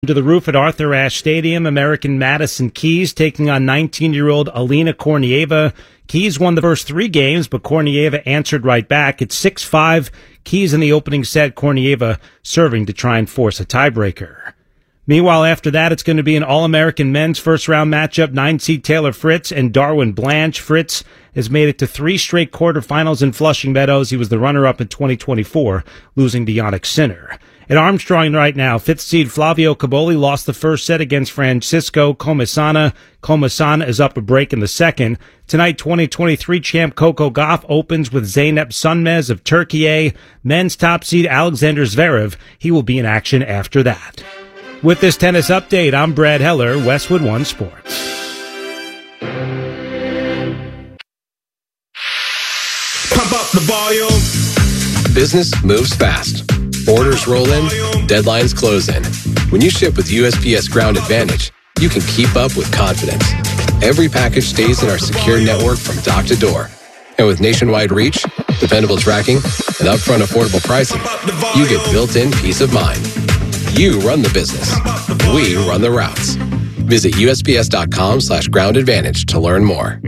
To the roof at Arthur Ashe Stadium, American Madison Keys taking on 19-year-old Alina Kornieva. Keys won the first 3 games, but Kornieva answered right back. It's 6-5. Keys in the opening set, Kornieva serving to try and force a tiebreaker. Meanwhile, after that, it's going to be an All-American men's first-round matchup. 9-seed Taylor Fritz and Darwin Blanche. Fritz has made it to 3 straight quarterfinals in Flushing Meadows. He was the runner-up in 2024, losing to Jannik Sinner. At Armstrong right now, 5th seed Flavio Caboli lost the first set against Francisco Comisana. Comisana is up a break in the second. Tonight, 2023 champ Coco Gauff opens with Zeynep Sönmez of Turkey. Men's top seed Alexander Zverev, he will be in action after that. With this tennis update, I'm Brad Heller, Westwood One Sports. Pump up the volume. Business moves fast. Orders roll in, deadlines close in. When you ship with USPS Ground Advantage, you can keep up with confidence. Every package stays in our secure network from dock to door. And with nationwide reach, dependable tracking, and upfront affordable pricing, you get built-in peace of mind. You run the business. We run the routes. Visit USPS.com/Ground Advantage to learn more.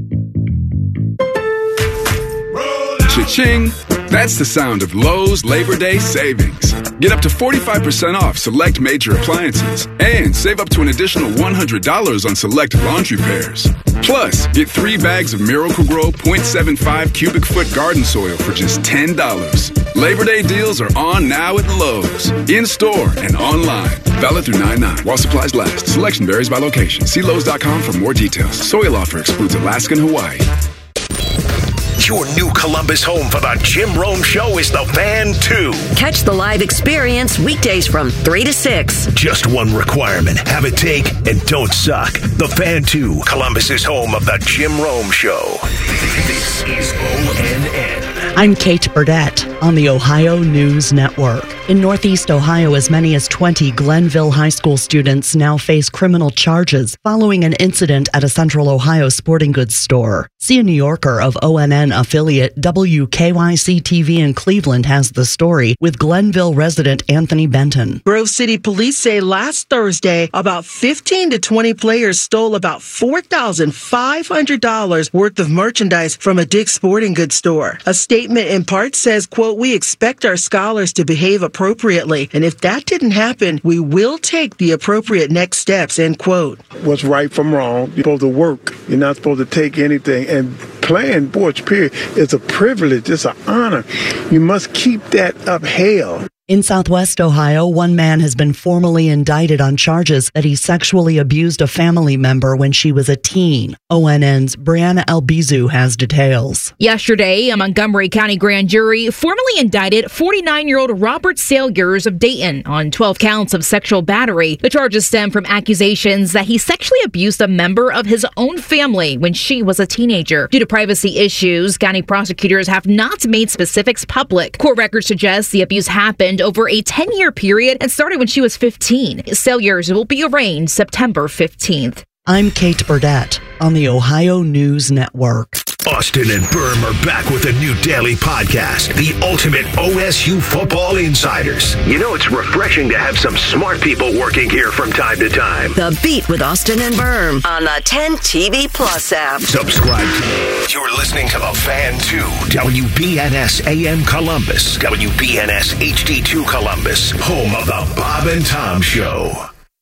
Cha-ching! That's the sound of Lowe's Labor Day savings. Get up to 45% off select major appliances and save up to an additional $100 on select laundry pairs. Plus, get 3 bags of Miracle-Gro 0.75 cubic foot garden soil for just $10. Labor Day deals are on now at Lowe's, in-store and online. Valid through 9/9 while supplies last. Selection varies by location. See Lowe's.com for more details. Soil offer excludes Alaska and Hawaii. Your new Columbus home for the Jim Rome Show is the Fan 2. Catch the live experience weekdays from 3 to 6. Just one requirement. Have a take and don't suck. The Fan 2, Columbus's home of the Jim Rome Show. This is ONN. I'm Kate Burdett on the Ohio News Network. In Northeast Ohio, as many as 20 Glenville High School students now face criminal charges following an incident at a Central Ohio sporting goods store. See a New Yorker of ONN affiliate WKYC-TV in Cleveland has the story with Glenville resident Anthony Benton. Grove City police say last Thursday, about 15 to 20 players stole about $4,500 worth of merchandise from a Dick's Sporting Goods store. A statement in part says, quote, "We expect our scholars to behave appropriately, and if that didn't happen, we will take the appropriate next steps," end quote. What's right from wrong, you're supposed to work. You're not supposed to take anything. And playing sports, period, is a privilege. It's an honor. You must keep that upheld. In Southwest Ohio, one man has been formally indicted on charges that he sexually abused a family member when she was a teen. ONN's Brianna Albizu has details. Yesterday, a Montgomery County grand jury formally indicted 49-year-old Robert Salyers of Dayton on 12 counts of sexual battery. The charges stem from accusations that he sexually abused a member of his own family when she was a teenager. Due to privacy issues, county prosecutors have not made specifics public. Court records suggest the abuse happened over a 10-year period and started when she was 15. Salyers will be arraigned September 15th. I'm Kate Burdett on the Ohio News Network. Austin and Berm are back with a new daily podcast, The Ultimate OSU Football Insiders. You know, it's refreshing to have some smart people working here from time to time. The Beat with Austin and Berm on the 10 TV Plus app. Subscribe. You're listening to The Fan 2, WBNS AM Columbus, WBNS HD2 Columbus, home of the Bob and Tom Show.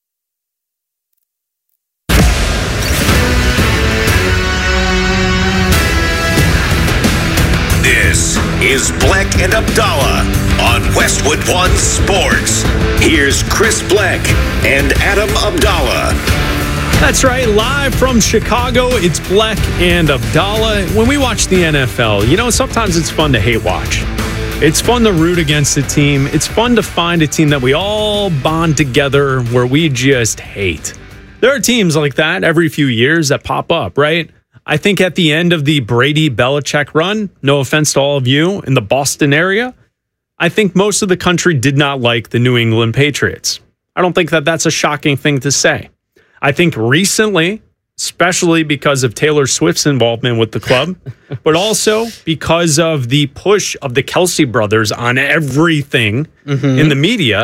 This is Bleck and Abdallah on Westwood One Sports. Here's Chris Bleck and Adam Abdallah. That's right, live from Chicago, it's Bleck and Abdallah. When we watch the NFL, you know, sometimes it's fun to hate watch. It's fun to root against a team. It's fun to find a team that we all bond together where we just hate. There are teams like that every few years that pop up, right? I think at the end of the Brady-Belichick run, no offense to all of you in the Boston area, I think most of the country did not like the New England Patriots. I don't think that that's a shocking thing to say. I think recently, especially because of Taylor Swift's involvement with the club, but also because of the push of the Kelsey brothers on everything in the media,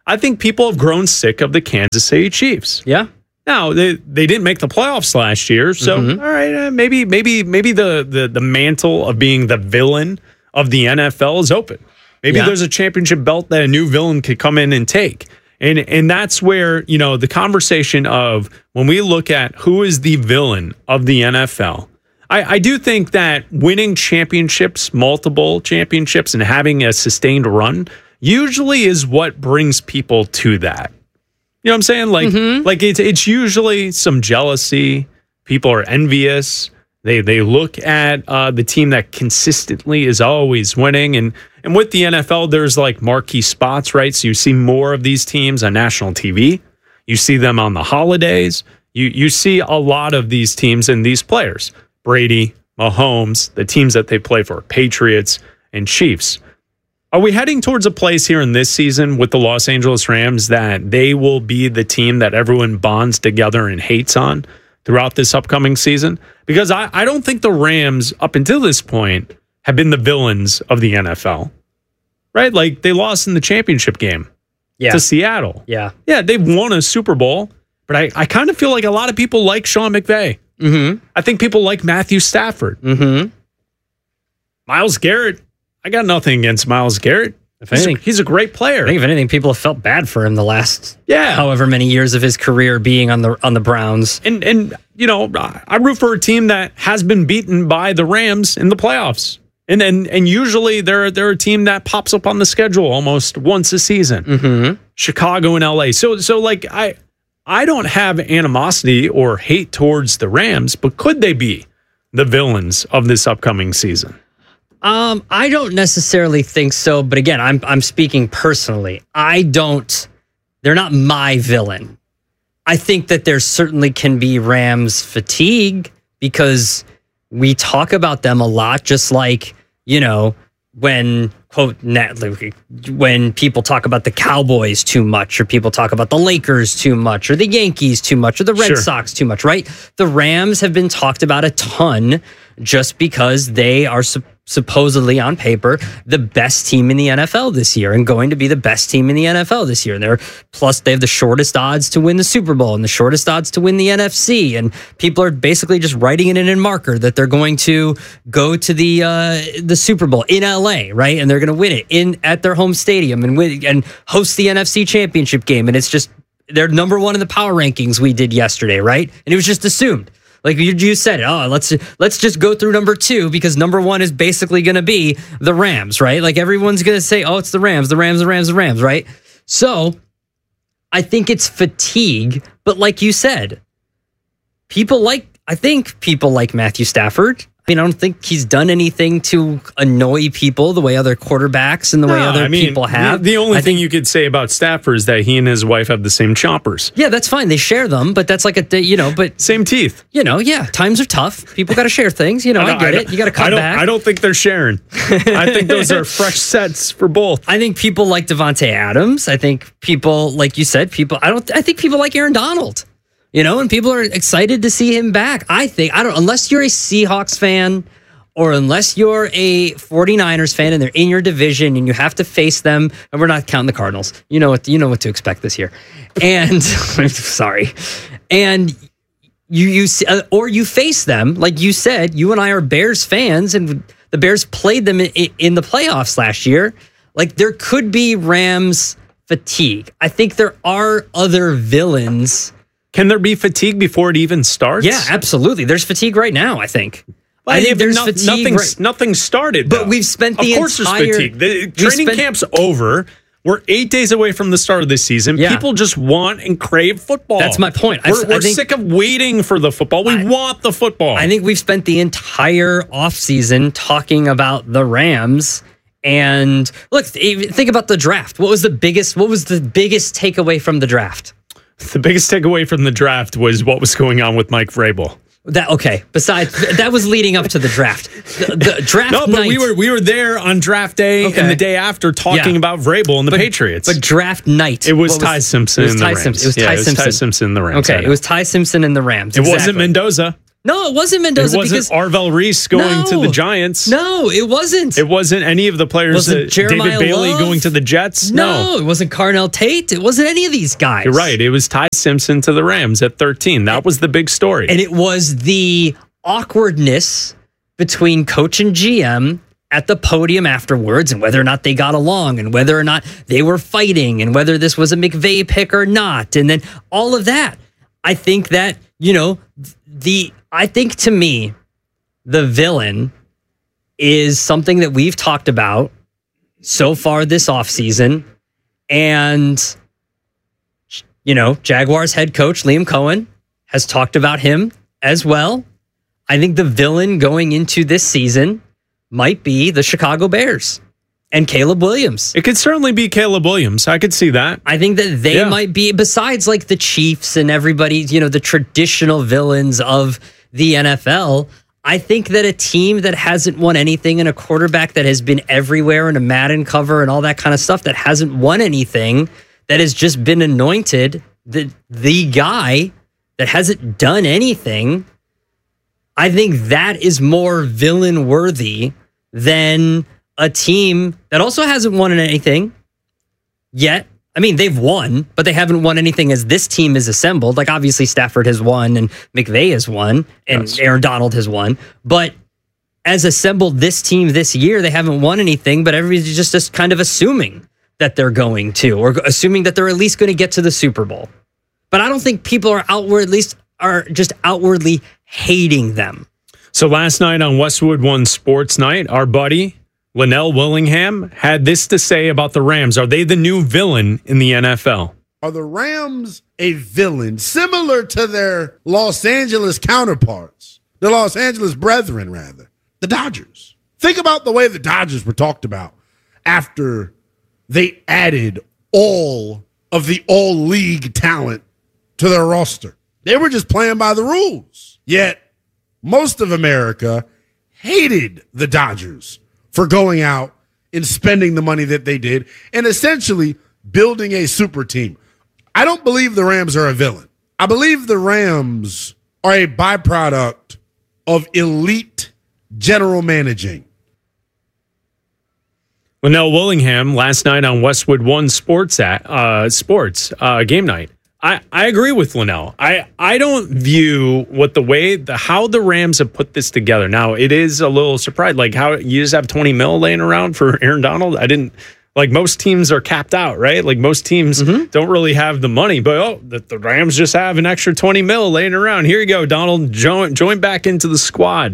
I think people have grown sick of the Kansas City Chiefs. Yeah. Now, they didn't make the playoffs last year, so all right, maybe the mantle of being the villain of the NFL is open. Maybe there's a championship belt that a new villain could come in and take. And that's where, the conversation of when we look at who is the villain of the NFL, I do think that winning championships, multiple championships, and having a sustained run usually is what brings people to that. You know what I'm saying? Like it's usually some jealousy. People are envious. They look at the team that consistently is always winning. And with the NFL, there's like marquee spots, right? So you see more of these teams on national TV. You see them on the holidays. You see a lot of these teams and these players. Brady, Mahomes, the teams that they play for, Patriots and Chiefs. Are we heading towards a place here in this season with the Los Angeles Rams that they will be the team that everyone bonds together and hates on throughout this upcoming season? Because I don't think the Rams, up until this point, have been the villains of the NFL. Right? Like, they lost in the championship game to Seattle. Yeah, they've won a Super Bowl, but I kind of feel like a lot of people like Sean McVay. I think people like Matthew Stafford. Myles Garrett, I got nothing against Myles Garrett. He's a great player. I think if anything, people have felt bad for him the last however many years of his career being on the Browns. And I root for a team that has been beaten by the Rams in the playoffs. And usually they're a team that pops up on the schedule almost once a season. Chicago and LA. So like I don't have animosity or hate towards the Rams, but could they be the villains of this upcoming season? I don't necessarily think so, but again, I'm speaking personally. They're not my villain. I think that there certainly can be Rams fatigue because we talk about them a lot, just like, when people talk about the Cowboys too much, or people talk about the Lakers too much, or the Yankees too much, or the Red Sox too much, right? The Rams have been talked about a ton just because they are supposedly on paper the best team in the NFL this year and going to be the best team in the NFL this year. And they have the shortest odds to win the Super Bowl and the shortest odds to win the NFC. And people are basically just writing it in marker that they're going to go to the Super Bowl in LA, right? And they're going to win it at their home stadium and host the NFC Championship game. And it's just, they're number one in the power rankings we did yesterday, right? And it was just assumed. Like you said, let's just go through number 2 because number 1 is basically going to be the Rams, right? Like everyone's going to say, it's the Rams, right? So I think it's fatigue, but like you said, I think people like Matthew Stafford. I don't think he's done anything to annoy people the way other quarterbacks and the way other people have. The only thing you could say about Stafford is that he and his wife have the same choppers. Yeah, that's fine. They share them, but that's like but same teeth. Times are tough. People got to share things. I get it. You got to cut back. I don't think they're sharing. I think those are fresh sets for both. I think people like Devontae Adams. I think people, like you said, I think people like Aaron Donald. And people are excited to see him back. Unless you're a Seahawks fan or unless you're a 49ers fan and they're in your division and you have to face them, and we're not counting the Cardinals. You know what to expect this year. And sorry. And you face them, like you said, you and I are Bears fans and the Bears played them in the playoffs last year. Like there could be Rams fatigue. I think there are other villains. Can there be fatigue before it even starts? Yeah, absolutely. There's fatigue right now, I think. I think there's fatigue. Nothing started, but we've spent the entire... Of course there's fatigue. The training camp's over. We're 8 days away from the start of this season. Yeah. People just want and crave football. That's my point. We're sick of waiting for the football. We want the football. I think we've spent the entire offseason talking about the Rams. And look, think about the draft. What was the biggest takeaway from the draft? The biggest takeaway from the draft was what was going on with Mike Vrabel. Besides, that was leading up to the draft. The draft No, but night, we were there on draft day and the day after talking about Vrabel and the Patriots. But draft night. It was Ty Simpson and the Rams. It was Ty Simpson and the Rams. Okay, it was Ty Simpson and the Rams. It wasn't Mendoza. No, it wasn't Mendoza. It wasn't Arvel Reese going to the Giants. No, it wasn't. It wasn't any of the players. David Bailey going to the Jets. No, it wasn't Carnell Tate. It wasn't any of these guys. You're right. It was Ty Simpson to the Rams at 13. That was the big story. And it was the awkwardness between coach and GM at the podium afterwards, and whether or not they got along, and whether or not they were fighting, and whether this was a McVay pick or not, and then all of that. I think that, I think to me, the villain is something that we've talked about so far this offseason. And, Jaguars head coach Liam Cohen has talked about him as well. I think the villain going into this season might be the Chicago Bears and Caleb Williams. It could certainly be Caleb Williams. I could see that. I think that they might be, besides like the Chiefs and everybody, the traditional villains of the NFL, I think that a team that hasn't won anything and a quarterback that has been everywhere in a Madden cover and all that kind of stuff, that hasn't won anything, that has just been anointed the guy that hasn't done anything, I think that is more villain worthy than a team that also hasn't won anything yet. I mean, they've won, but they haven't won anything as this team is assembled. Like, obviously, Stafford has won, and McVay has won, and Aaron Donald has won. But as assembled this team this year, they haven't won anything, but everybody's just kind of assuming that they're going to, or assuming that they're at least going to get to the Super Bowl. But I don't think people are just outwardly hating them. So last night on Westwood One Sports Night, our buddy Linnell Willingham had this to say about the Rams. Are they the new villain in the NFL? Are the Rams a villain similar to their Los Angeles counterparts, the Los Angeles brethren, rather, the Dodgers? Think about the way the Dodgers were talked about after they added all of the all-league talent to their roster. They were just playing by the rules. Yet, most of America hated the Dodgers for going out and spending the money that they did and essentially building a super team. I don't believe the Rams are a villain. I believe the Rams are a byproduct of elite general managing. Linnell Willingham last night on Westwood One Sports game night. I agree with Linnell. I don't view how the Rams have put this together. Now, it is a little surprised, like how you just have $20 million laying around for Aaron Donald. Most teams are capped out, right? Like most teams don't really have the money, but the Rams just have an extra $20 million laying around. Here you go, Donald, join back into the squad.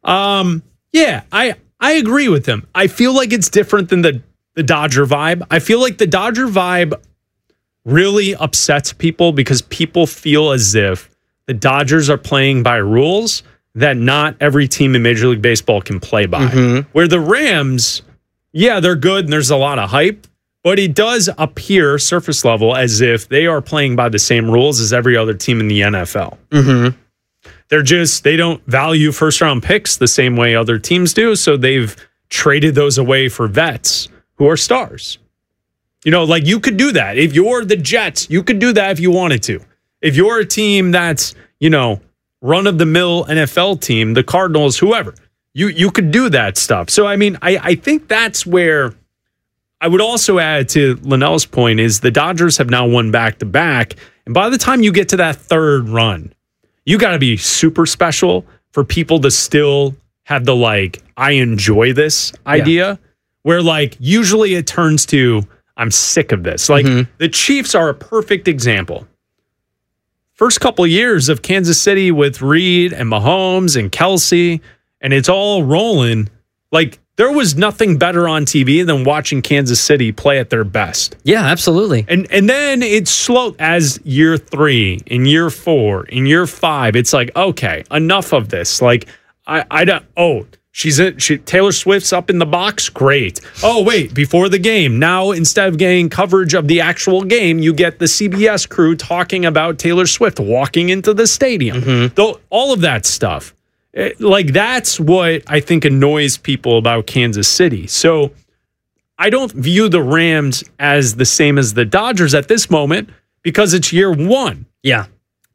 I agree with him. I feel like it's different than the Dodger vibe. I feel like the Dodger vibe really upsets people because people feel as if the Dodgers are playing by rules that not every team in Major League Baseball can play by. Where the Rams, they're good and there's a lot of hype, but it does appear surface level as if they are playing by the same rules as every other team in the NFL. They don't value first round picks the same way other teams do, so they've traded those away for vets who are stars. You could do that. If you're the Jets, you could do that if you wanted to. If you're a team that's, run-of-the-mill NFL team, the Cardinals, whoever, you could do that stuff. So, I think that's where I would also add to Linnell's point is the Dodgers have now won back-to-back. And by the time you get to that third run, you got to be super special for people to still have the, I enjoy this idea, where, usually it turns to, I'm sick of this. The Chiefs are a perfect example. First couple of years of Kansas City with Reed and Mahomes and Kelsey, and it's all rolling. There was nothing better on TV than watching Kansas City play at their best. Yeah, absolutely. And then it's slow as year 3, in year 4, in year 5. It's okay, enough of this. I don't. Taylor Swift's up in the box. Great. Oh, wait, before the game. Now, instead of getting coverage of the actual game, you get the CBS crew talking about Taylor Swift walking into the stadium. All of that stuff. That's what I think annoys people about Kansas City. So I don't view the Rams as the same as the Dodgers at this moment because it's year 1. Yeah.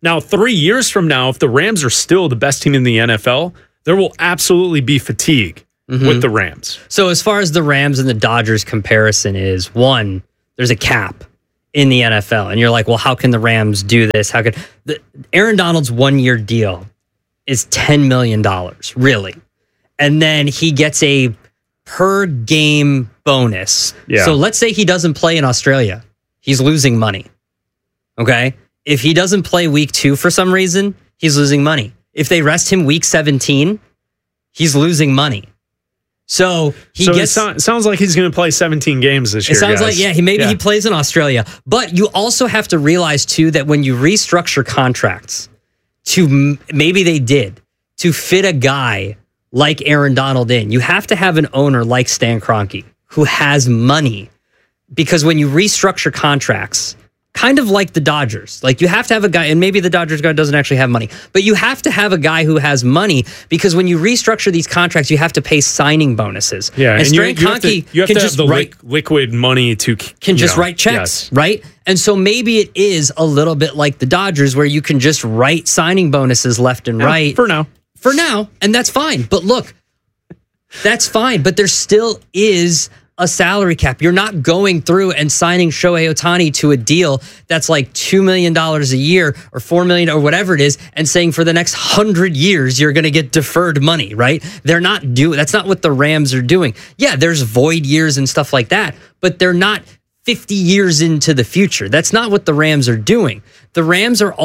Now, 3 years from now, if the Rams are still the best team in the NFL, there will absolutely be fatigue with the Rams. So as far as the Rams and the Dodgers comparison is, one, there's a cap in the NFL. And you're like, well, how can the Rams do this? How could Aaron Donald's 1-year deal is $10 million, really. And then he gets a per game bonus. Yeah. So let's say he doesn't play in Australia. He's losing money. Okay? If he doesn't play week 2 for some reason, he's losing money. If they rest him week 17, he's losing money. So it sounds like he's going to play 17 games this year. It sounds like, he plays in Australia. But you also have to realize, too, that when you restructure contracts, maybe they did, to fit a guy like Aaron Donald in, you have to have an owner like Stan Kroenke who has money. Because when you restructure contracts, kind of like the Dodgers, like you have to have a guy, and maybe the Dodgers guy doesn't actually have money, but you have to have a guy who has money, because when you restructure these contracts, you have to pay signing bonuses. Yeah, and Stan Kroenke you have to have the liquid money to write checks, right? And so maybe it is a little bit like the Dodgers, where you can just write signing bonuses left and right for now, and that's fine. But look, that's fine, but there still is a salary cap. You're not going through and signing Shohei Ohtani to a deal that's like $2 million a year or $4 million or whatever it is, and saying for the next 100 years you're going to get deferred money, right? That's not what the Rams are doing. Yeah, there's void years and stuff like that, but they're not 50 years into the future. That's not what the Rams are doing. The Rams are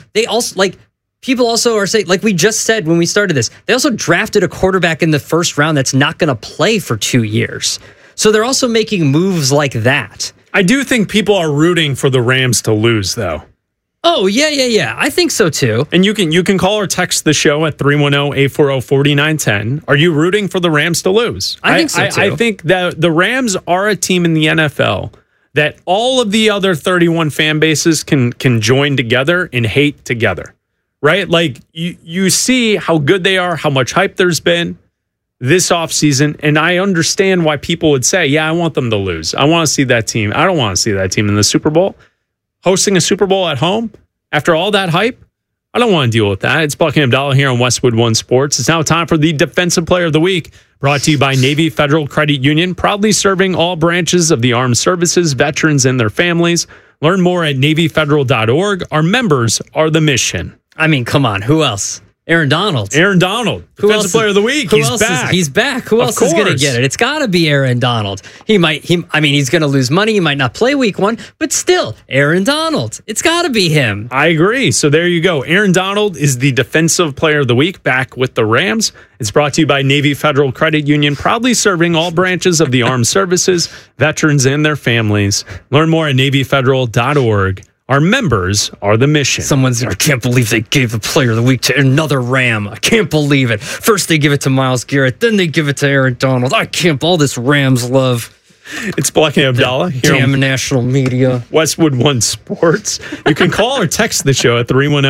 people also are saying, like we just said when we started this, they also drafted a quarterback in the first round that's not going to play for 2 years. So they're also making moves like that. I do think people are rooting for the Rams to lose, though. Oh, yeah. I think so, too. And you can call or text the show at 310-840-4910. Are you rooting for the Rams to lose? I think so, too. I think that the Rams are a team in the NFL that all of the other 31 fan bases can join together and hate together, right? Like, you see how good they are, how much hype there's been this offseason, and I understand why people would say, yeah, I want them to lose. I want to see that team. I don't want to see that team in the Super Bowl. Hosting a Super Bowl at home after all that hype, I don't want to deal with that. It's Buck and Abdallah here on Westwood One Sports. It's now time for the Defensive Player of the Week, brought to you by Navy Federal Credit Union, proudly serving all branches of the armed services, veterans, and their families. Learn more at NavyFederal.org. Our members are the mission. I mean, come on. Who else? Aaron Donald. Defensive Player of the Week. He's back. He's back. Who else is going to get it? It's got to be Aaron Donald. He's going to lose money. He might not play week 1, but still, Aaron Donald. It's got to be him. I agree. So there you go. Aaron Donald is the Defensive Player of the Week, back with the Rams. It's brought to you by Navy Federal Credit Union, proudly serving all branches of the armed services, veterans, and their families. Learn more at NavyFederal.org. Our members are the mission. Someone's, I can't believe they gave the Player of the Week to another Ram. I can't believe it. First they give it to Myles Garrett, then they give it to Aaron Donald. All this Rams love. It's Buck and Abdallah here damn on national media. Westwood One Sports. You can call or text the show at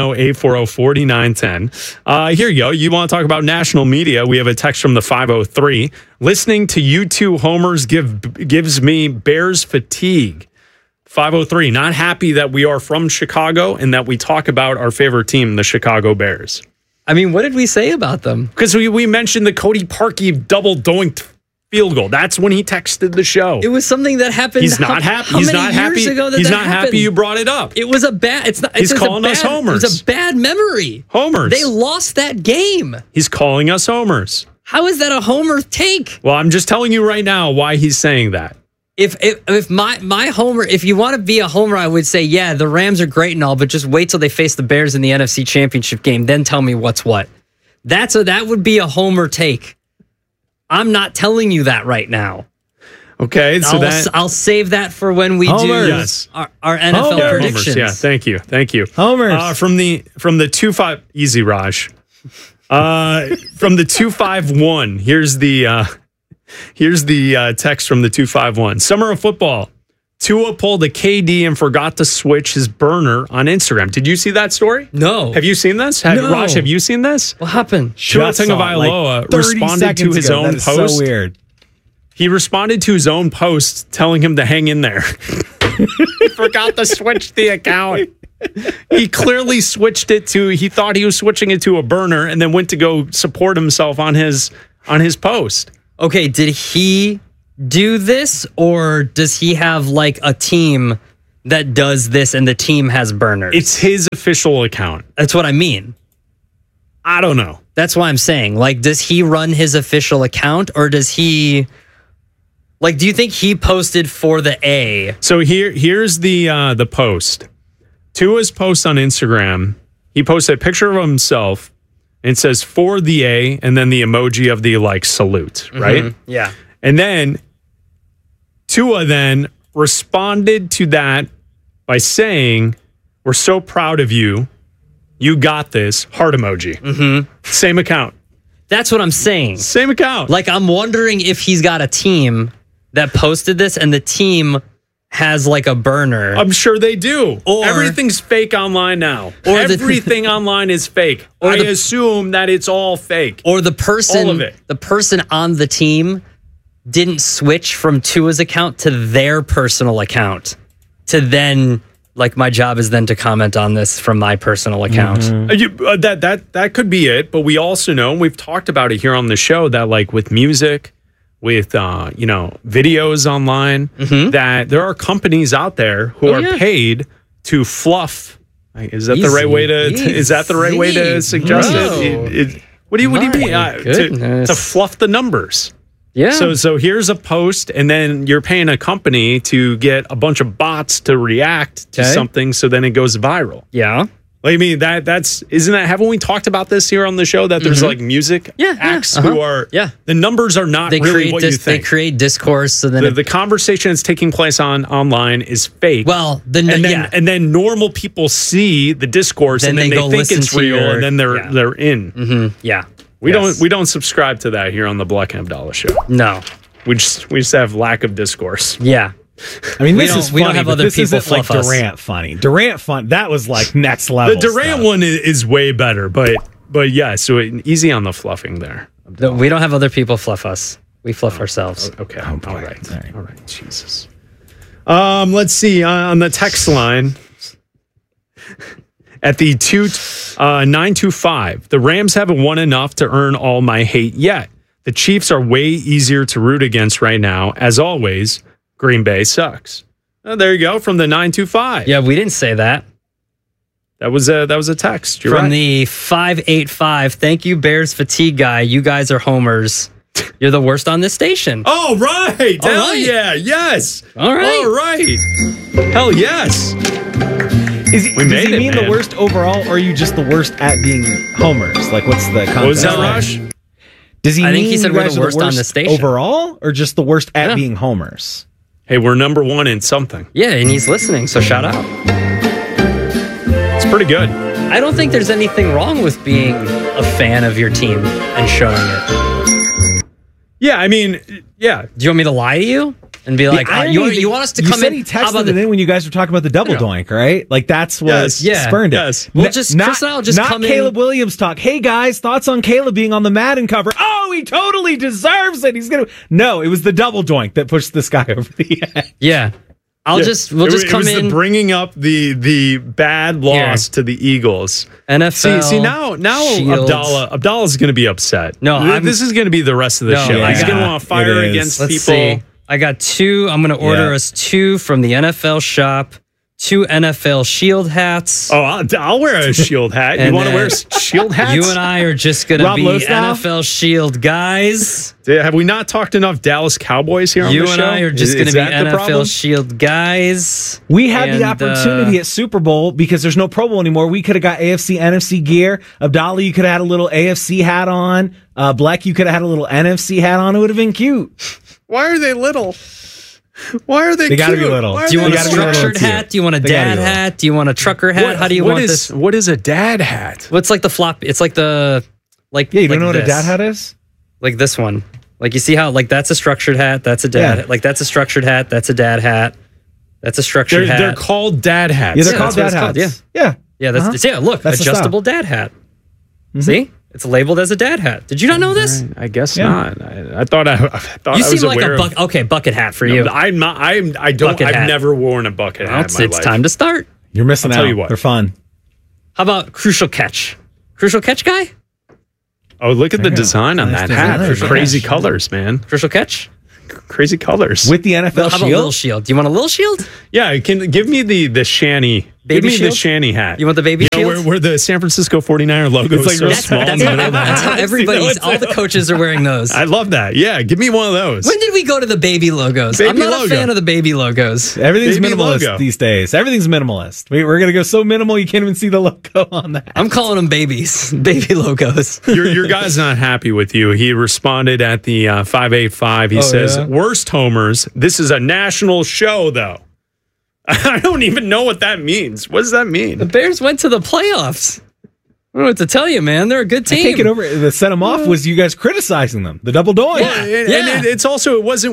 310-840-4910. Here you go. You want to talk about national media? We have a text from the 503. Listening to you two homers gives me Bears fatigue. 503, not happy that we are from Chicago and that we talk about our favorite team, the Chicago Bears. I mean, what did we say about them? Because we mentioned the Cody Parkey double doinked field goal. That's when he texted the show. It was something that happened. He's not happy. He's not happy. He's not happy you brought it up. It was a bad. He's calling us homers. It's a bad memory. Homers. They lost that game. He's calling us homers. How is that a homer take? Well, I'm just telling you right now why he's saying that. If my homer, if you want to be a homer, I would say, yeah, the Rams are great and all, but just wait till they face the Bears in the NFC Championship game, then tell me what's what. That would be a homer take. I'm not telling you that right now. Okay, so I'll save that for when we do our NFL predictions. Yeah, thank you. Homers from the 2-5 easy Raj. From the 251. Here's the text from the 251. Summer of football. Tua pulled a KD and forgot to switch his burner on Instagram. Did you see that story? No. Have you seen this? No. Raj, have you seen this? What happened? Tua Tagovailoa responded to his own post. So weird. He responded to his own post telling him to hang in there. He forgot to switch the account. He clearly switched it to, he thought he was switching it to a burner and then went to go support himself on his post. Okay, did he do this, or does he have like a team that does this and the team has burners? It's his official account. That's what I mean. I don't know. That's why I'm saying, like, does he run his official account, or does he, like, do you think he posted for the A? So here's the post. Tua's post on Instagram, he posted a picture of himself and it says for the A and then the emoji of the like salute, right? Mm-hmm. Yeah. And then Tua then responded to that by saying, "We're so proud of you. You got this." Heart emoji. Mm-hmm. Same account. That's what I'm saying. Same account. Like, I'm wondering if he's got a team that posted this and the team has like a burner. I'm sure they do. Or everything's fake online now. Or everything online is fake. I assume that it's all fake. Or the person, all of it. The person on the team didn't switch from Tua's account to their personal account to then, like, my job is then to comment on this from my personal account. Mm-hmm. That could be it. But we also know, and we've talked about it here on the show, that like with music, with videos online, that there are companies out there who are paid to fluff. Is that the right way to? Is that the right way to suggest it? What do you mean to fluff the numbers? Yeah. So here's a post, and then you're paying a company to get a bunch of bots to react to something, so then it goes viral. Yeah. Like, I mean, haven't we talked about this here on the show, that there's like music acts who are, the numbers are not really what you think. They create discourse. So then the conversation that's taking place online is fake. Well, and then normal people see the discourse and then they think it's real and then they're in. Mm-hmm. Yeah. We don't subscribe to that here on the Black and Abdallah show. No. We just have lack of discourse. Yeah. I mean, this is funny, we don't have but other this people isn't like fluff us. Durant funny. Durant fun. That was like next level. The Durant one is way better, but yeah, so easy on the fluffing there. No, we don't have other people fluff us. We fluff ourselves. Okay. All right. Jesus. Let's see on the text line at the 925. The Rams haven't won enough to earn all my hate yet. The Chiefs are way easier to root against right now. As always, Green Bay sucks. Oh, there you go, from the 925. Yeah, we didn't say that. That was a text. You're from right. the 585. Thank you, Bears fatigue guy. You guys are homers. You're the worst on this station. Oh, right. All Hell right. yeah. Yes. All right. All right. Hell yes. Does he mean the worst overall, or are you just the worst at being homers? Like, what's the concept? What was that, Rush? Does he I think mean he said you we're guys the are worst on the station. overall, or just the worst at being homers? Hey, we're number one in something. Yeah, and he's listening, so shout out. It's pretty good. I don't think there's anything wrong with being a fan of your team and showing it. Yeah, I mean, yeah. Do you want me to lie to you and be like, you want us to come you said in? He texted it in when you guys were talking about the double doink, right? Like, that's what spurned it. Yes. We'll just, Chris and I'll just not come Caleb in. Williams talk. Hey guys, thoughts on Caleb being on the Madden cover? Oh, he totally deserves it. He's gonna. No, it was the double doink that pushed this guy over the edge. Yeah. We'll just come in. It was bringing up the bad loss to the Eagles. NFL. See now Shields. Abdallah's going to be upset. No, this is going to be the rest of the show. He's going to want to fire against Let's people. See. I got 2. I'm going to order us 2 from the NFL shop. 2 NFL Shield hats. Oh, I'll wear a Shield hat. You want to wear Shield hats? You and I are just going to be Lostow? NFL Shield guys. Have we not talked enough Dallas Cowboys here on the show? You and I are just going to be NFL Shield guys. We had the opportunity at Super Bowl because there's no Pro Bowl anymore. We could have got AFC, NFC gear. Abdallah, you could have had a little AFC hat on. Black, you could have had a little NFC hat on. It would have been cute. Why are they little? Why are they They got to be little. Do you want a structured hat? Do you want a dad hat? Do you want a trucker hat? How do you want this? What is a dad hat? What's like the flop? It's like the you don't know what a dad hat is? Like this one. Like you see how that's a structured hat. That's a dad. Yeah. Like that's a structured hat. That's a dad hat. That's a structured hat. They're called dad hats. Yeah, they're called dad hats. Yeah. That's look, That's adjustable dad hat. See? It's labeled as a dad hat. Did you not know this? I guess not. I thought you I was seem like aware a bucket hat for you. I'm not. I've never worn a bucket hat in my life. It's time to start. You're missing I'll out. tell you what. They're fun. How about Crucial Catch? Crucial Catch guy? Oh, look at the design on that hat. Crazy colors, man. Crucial Catch? Crazy colors. With the NFL How about Lil Shield? Do you want a Lil Shield? Yeah, give me the Shanny. Baby give me shield? the Shanny hat. You want the baby shield? Where the San Francisco 49er logo is so small. That's how everybody's, all the coaches are wearing those. I love that. Yeah, give me one of those. When did we go to the baby logos? I'm not a fan of the baby logos. Everything's Baby minimalist logo. these days. Everything's minimalist. We're going to go so minimal you can't even see the logo on that. I'm calling them babies. Baby logos. Your guy's not happy with you. He responded at the 585. He says, worst homers. This is a national show, though. I don't even know what that means. What does that mean? The Bears went to the playoffs. I don't know what to tell you, man. They're a good team. I can't get over it. That set them off was you guys criticizing them. The double doink. And it's also,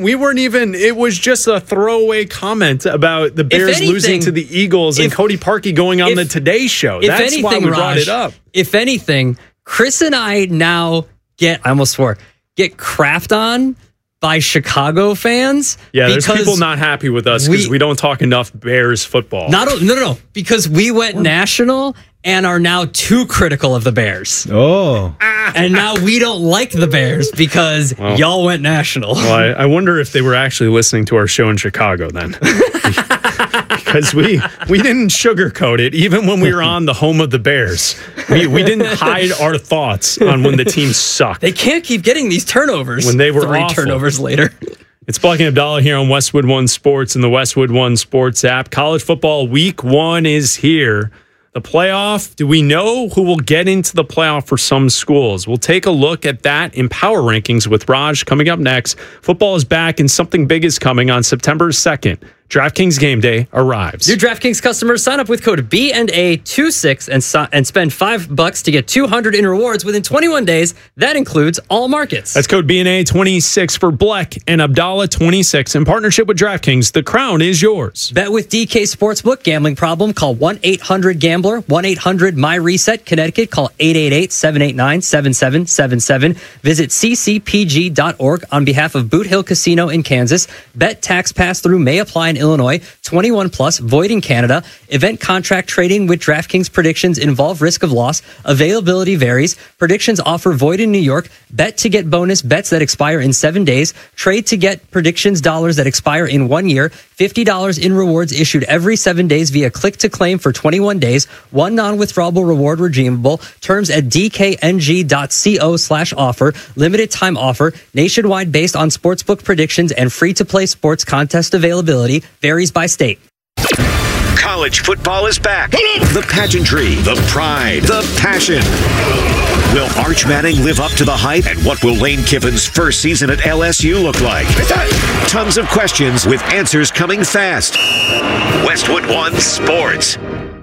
it was just a throwaway comment about the Bears losing to the Eagles and Cody Parkey going on the Today Show. That's why we brought it up. If anything, Chris and I now get crapped on by Chicago fans. Yeah, there's people not happy with us because we don't talk enough Bears football. No. Because we went national and are now too critical of the Bears. Oh. And now we don't like the Bears because y'all went national. Well, I wonder if they were actually listening to our show in Chicago then. Because we didn't sugarcoat it, even when we were on the home of the Bears. We didn't hide our thoughts on when the team sucked. They can't keep getting these turnovers. When they were 3 awful. turnovers later. It's Black and Abdallah here on Westwood One Sports and the Westwood One Sports app. College football week 1 is here. The playoff, do we know who will get into the playoff for some schools? We'll take a look at that in Power Rankings with Raj coming up next. Football is back and something big is coming on September 2nd. DraftKings Game Day arrives. New DraftKings customers sign up with code BNA26 and spend $5 to get $200 in rewards within 21 days. That includes all markets. That's code BNA26 for Bleck and Abdallah 26 in partnership with DraftKings. The crown is yours. Bet with DK Sportsbook. Gambling problem? Call 1-800-GAMBLER. 1-800-MY-RESET. Connecticut. Call 888-789-7777. Visit ccpg.org on behalf of Boot Hill Casino in Kansas. Bet tax pass-through may apply in Illinois. 21 plus, void in Canada. Event contract trading with DraftKings predictions involve risk of loss. Availability varies. Predictions offer void in New York. Bet to get bonus bets that expire in 7 days. Trade to get predictions dollars that expire in 1 year. $50 in rewards issued every 7 days via click to claim for 21 days. One non-withdrawable reward redeemable. Terms at dkng.co/offer. Limited time offer. Nationwide based on sportsbook predictions and free-to-play sports contest availability. Varies by state. College football is back. The pageantry, the pride, the passion. Will Arch Manning live up to the hype? And what will Lane Kiffin's first season at LSU look like? Tons of questions with answers coming fast. Westwood One Sports.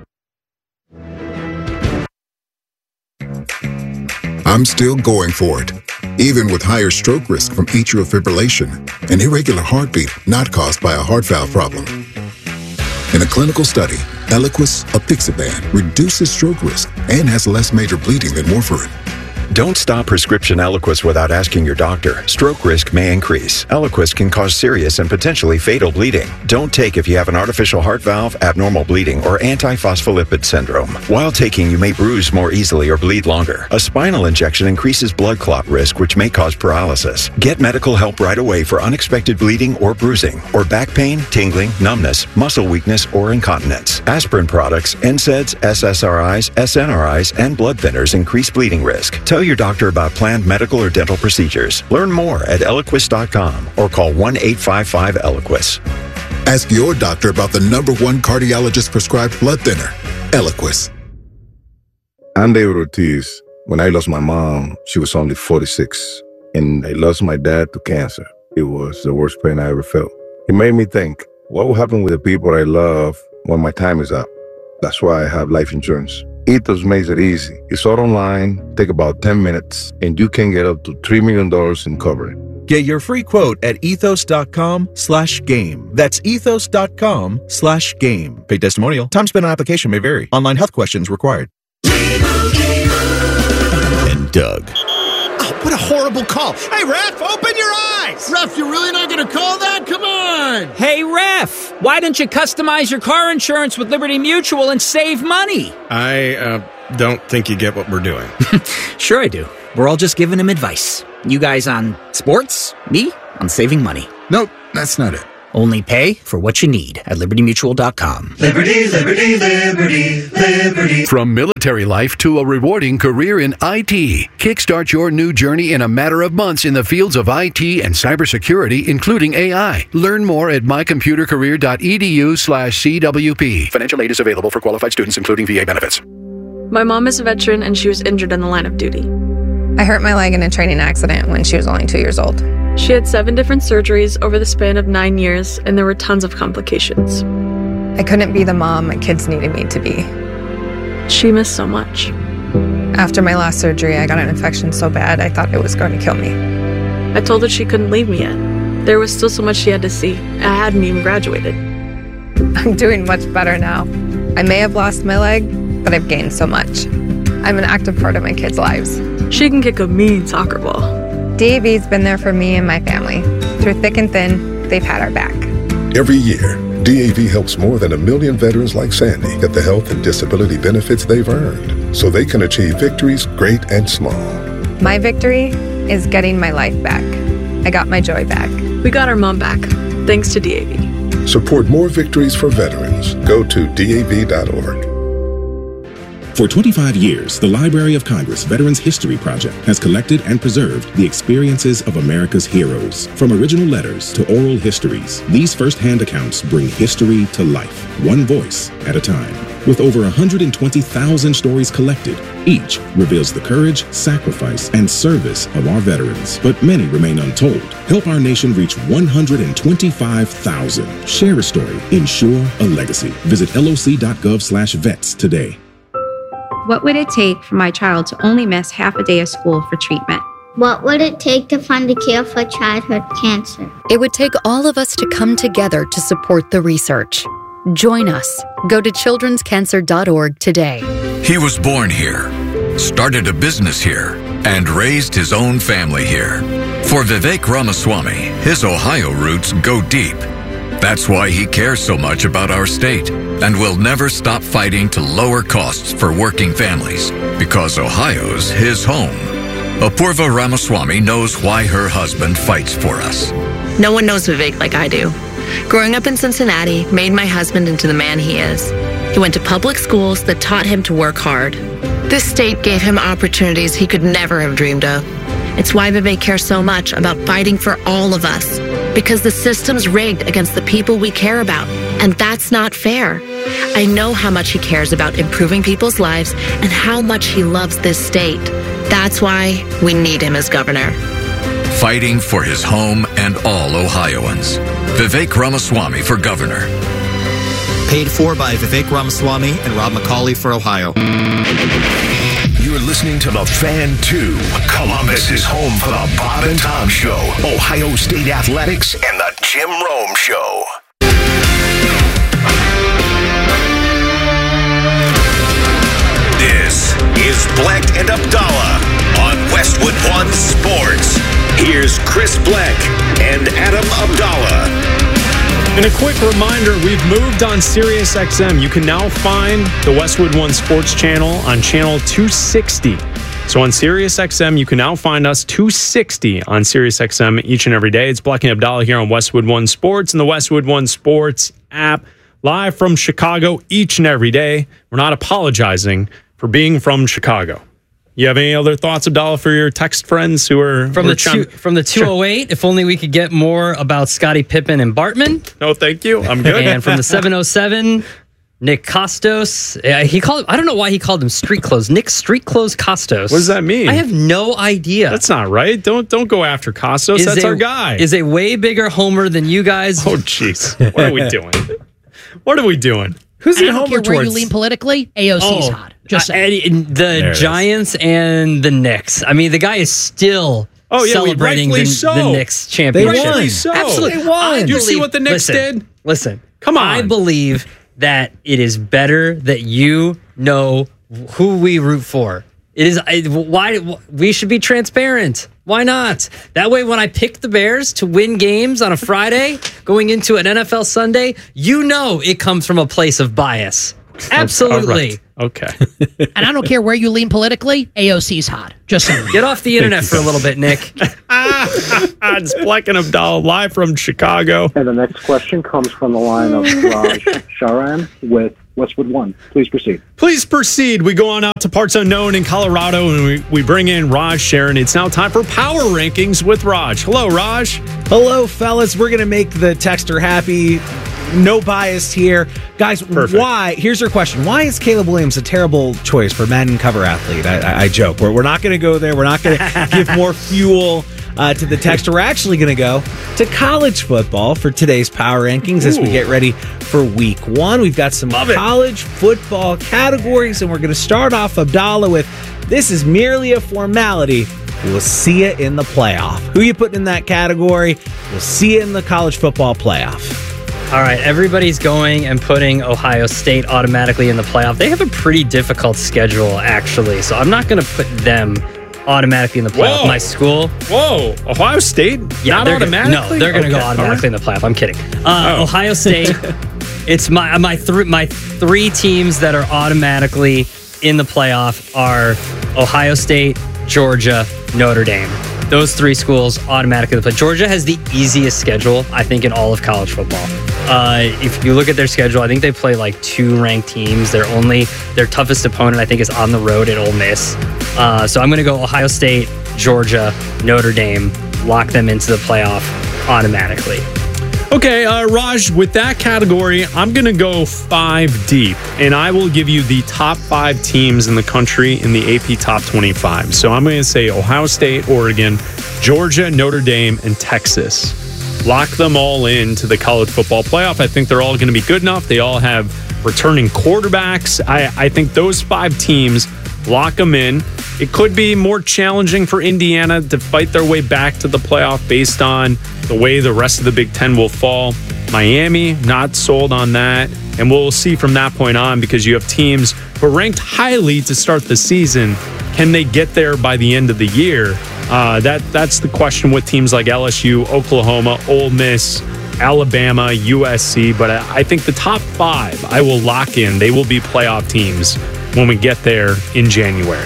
I'm still going for it, even with higher stroke risk from atrial fibrillation, an irregular heartbeat not caused by a heart valve problem. In a clinical study, Eliquis, apixaban, reduces stroke risk and has less major bleeding than warfarin. Don't stop prescription Eliquis without asking your doctor. Stroke risk may increase. Eliquis can cause serious and potentially fatal bleeding. Don't take if you have an artificial heart valve, abnormal bleeding, or antiphospholipid syndrome. While taking, you may bruise more easily or bleed longer. A spinal injection increases blood clot risk, which may cause paralysis. Get medical help right away for unexpected bleeding or bruising, or back pain, tingling, numbness, muscle weakness, or incontinence. Aspirin products, NSAIDs, SSRIs, SNRIs, and blood thinners increase bleeding risk. Tell your doctor about planned medical or dental procedures. Learn more at Eliquis.com or call 1-855-ELIQUIS. Ask your doctor about the #1 cardiologist prescribed blood thinner, Eliquis. I'm David Ortiz. When I lost my mom, she was only 46, and I lost my dad to cancer. It was the worst pain I ever felt. It made me think, what will happen with the people I love when my time is up? That's why I have life insurance. Ethos makes it easy. It's all online, take about 10 minutes, and you can get up to $3 million in coverage. Get your free quote at ethos.com/game. That's ethos.com/game. Paid testimonial. Time spent on application may vary. Online health questions required. And Doug. Oh, What a horrible call. Hey, ref, open your eyes. Ref, you're really not going to call that? Come on. Hey, ref, why don't you customize your car insurance with Liberty Mutual and save money? I don't think you get what we're doing. Sure I do. We're all just giving him advice. You guys on sports, me on saving money. Nope, that's not it. Only pay for what you need at libertymutual.com. Liberty, liberty, liberty, liberty. From military life to a rewarding career in IT, kickstart your new journey in a matter of months in the fields of IT and cybersecurity, including AI. Learn more at mycomputercareer.edu/CWP. Financial aid is available for qualified students, including VA benefits. My mom is a veteran and she was injured in the line of duty. I hurt my leg in a training accident when she was only 2 years old. She had 7 different surgeries over the span of 9 years, and there were tons of complications. I couldn't be the mom my kids needed me to be. She missed so much. After my last surgery, I got an infection so bad I thought it was going to kill me. I told her she couldn't leave me yet. There was still so much she had to see. I hadn't even graduated. I'm doing much better now. I may have lost my leg, but I've gained so much. I'm an active part of my kids' lives. She can kick a mean soccer ball. DAV's been there for me and my family. Through thick and thin, they've had our back. Every year, DAV helps more than 1 million veterans like Sandy get the health and disability benefits they've earned so they can achieve victories great and small. My victory is getting my life back. I got my joy back. We got our mom back, thanks to DAV. Support more victories for veterans. Go to DAV.org. For 25 years, the Library of Congress Veterans History Project has collected and preserved the experiences of America's heroes. From original letters to oral histories, these first-hand accounts bring history to life, one voice at a time. With over 120,000 stories collected, each reveals the courage, sacrifice, and service of our veterans. But many remain untold. Help our nation reach 125,000. Share a story. Ensure a legacy. Visit loc.gov/vets today. What would it take for my child to only miss half a day of school for treatment? What would it take to fund a cure for childhood cancer? It would take all of us to come together to support the research. Join us. Go to childrenscancer.org today. He was born here, started a business here, and raised his own family here. For Vivek Ramaswamy, his Ohio roots go deep. That's why he cares so much about our state and will never stop fighting to lower costs for working families, because Ohio's his home. Apurva Ramaswamy knows why her husband fights for us. No one knows Vivek like I do. Growing up in Cincinnati made my husband into the man he is. He went to public schools that taught him to work hard. This state gave him opportunities he could never have dreamed of. It's why Vivek cares so much about fighting for all of us. Because the system's rigged against the people we care about, and that's not fair. I know how much he cares about improving people's lives and how much he loves this state. That's why we need him as governor. Fighting for his home and all Ohioans. Vivek Ramaswamy for governor. Paid for by Vivek Ramaswamy and Rob McCauley for Ohio. You're listening to The Fan 2. Columbus is home for the Bob and Tom Show, Ohio State Athletics, and the Jim Rome Show. This is Bleck and Abdallah on Westwood One Sports. Here's Chris Bleck and Adam Abdallah. And a quick reminder, we've moved on SiriusXM. You can now find the Westwood One Sports channel on channel 260. So on SiriusXM, you can now find us 260 on SiriusXM each and every day. It's Bleck and Abdallah here on Westwood One Sports and the Westwood One Sports app, live from Chicago each and every day. We're not apologizing for being from Chicago. You have any other thoughts, Abdallah, for your text friends who are from the 208? If only we could get more about Scottie Pippen and Bartman. No, thank you. I'm good. And from the 707, Nick Costos. He called. I don't know why he called him Street Clothes. Nick Street Clothes Costos. What does that mean? I have no idea. That's not right. Don't go after Costos. That's our guy. Is a way bigger homer than you guys. Oh, jeez. What are we doing? What are we doing? Who's the homer towards? Where you lean politically? AOC's hot. Just the Giants and the Knicks. I mean, the guy is still celebrating the Knicks championship. They won. So. Absolutely. They won. Do you see what the Knicks did? Listen. Come on. I believe that it is better that you know who we root for It is. Why we should be transparent? Why not? That way, when I pick the Bears to win games on a Friday, going into an NFL Sunday, it comes from a place of bias. Absolutely. Okay. And I don't care where you lean politically, AOC's hot. Just saying. Get off the internet for a little bit, Nick. It's Black and Abdallah live from Chicago. And the next question comes from the line of Raj Sharan with Westwood One. Please proceed. Please proceed. We go on out to parts unknown in Colorado, and we bring in Raj Sharan. It's now time for Power Rankings with Raj. Hello, Raj. Hello, fellas. We're going to make the texter happy. No bias here. Guys, Perfect. Why? Here's your question. Why is Caleb Williams a terrible choice for Madden cover athlete? I joke. We're not going to go there. We're not going to give more fuel to the texter. We're actually going to go to college football for today's Power Rankings as we get ready for week 1. We've got some college football categories, and we're going to start off, Abdallah, with this is merely a formality. We'll see it in the playoff. Who you putting in that category? We'll see it in the college football playoff. All right, everybody's going and putting Ohio State automatically in the playoff. They have a pretty difficult schedule, actually, so I'm not going to put them automatically in the playoff. Whoa. My school. Whoa, Ohio State? Yeah, not automatically? No, they're going to go automatically in the playoff. I'm kidding. Ohio State. It's my three teams that are automatically in the playoff are Ohio State, Georgia, Notre Dame. Those 3 schools automatically play. Georgia has the easiest schedule, I think, in all of college football. If you look at their schedule, I think they play like 2 ranked teams. Their toughest opponent, I think, is on the road at Ole Miss. So I'm going to go Ohio State, Georgia, Notre Dame, lock them into the playoff automatically. Okay, Raj, with that category, I'm going to go 5 deep, and I will give you the top 5 teams in the country in the AP Top 25. So I'm going to say Ohio State, Oregon, Georgia, Notre Dame, and Texas. Lock them all into the college football playoff. I think they're all going to be good enough. They all have returning quarterbacks. I think those 5 teams, lock them in. It could be more challenging for Indiana to fight their way back to the playoff based on the way the rest of the Big Ten will fall. Miami, not sold on that. And we'll see from that point on, because you have teams who are ranked highly to start the season. Can they get there by the end of the year? That's the question with teams like LSU, Oklahoma, Ole Miss, Alabama, USC. But I think the top 5 I will lock in. They will be playoff teams when we get there in January.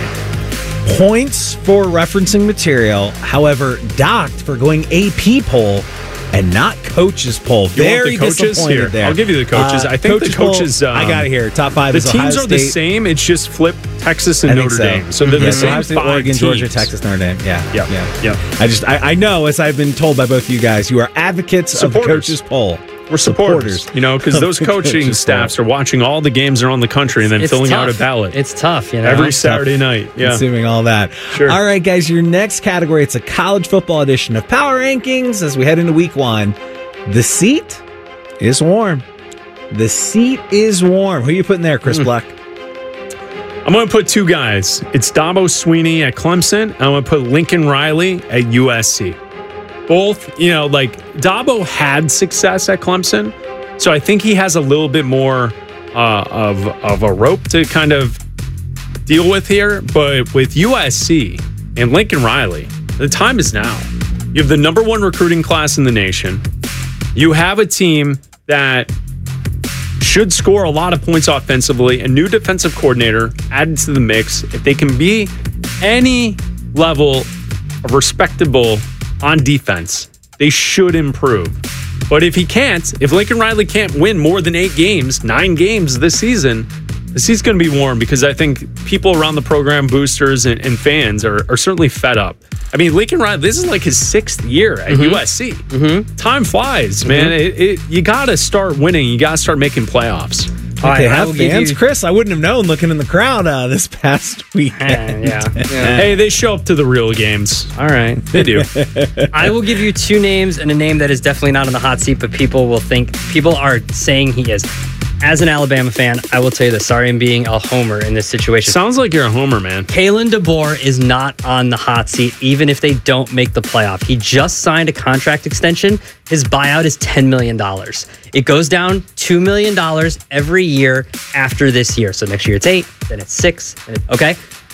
Points for referencing material, however, docked for going AP poll and not coaches poll. Very disappointed here. there. I'll give you the coaches. I think the coaches. I got it here. Top 5 the is teams Ohio are State. The same. It's just flip Texas and Notre Dame. So they're the same Ohio State, 5 Oregon, teams. Georgia, Texas, Notre Dame. Yeah. Yeah. I know, as I've been told by both of you guys, you are advocates of the coaches poll. We're supporters, because those coaching staffs are watching all the games around the country and then filling out a ballot. It's tough, every Saturday night. Yeah, consuming all that. Sure. All right, guys, your next category, it's a college football edition of Power Rankings as we head into week 1. The seat is warm. The seat is warm. Who are you putting there, Chris Black? I'm going to put 2 guys. It's Dabo Swinney at Clemson. I'm going to put Lincoln Riley at USC. Both, Dabo had success at Clemson, so I think he has a little bit more of a rope to kind of deal with here. But with USC and Lincoln Riley, the time is now. You have the number 1 recruiting class in the nation. You have a team that should score a lot of points offensively. A new defensive coordinator added to the mix. If they can be any level of respectable on defense, they should improve. But if Lincoln Riley can't win more than 9 games this season, the seat's going to be warm, because I think people around the program, boosters and fans are certainly fed up. I mean, Lincoln Riley, this is like his 6th year at USC. Mm-hmm. Time flies, man. You got to start winning. You got to start making playoffs. They have fans, Chris. I wouldn't have known looking in the crowd this past weekend. Yeah. Hey, they show up to the real games. All right, they do. I will give you 2 names and a name that is definitely not on the hot seat, but people are saying he is. As an Alabama fan, I will tell you this. Sorry, I'm being a homer in this situation. Sounds like you're a homer, man. Kalen DeBoer is not on the hot seat, even if they don't make the playoff. He just signed a contract extension. His buyout is $10 million. It goes down $2 million every year after this year. So next year it's 8, then it's 6. Okay?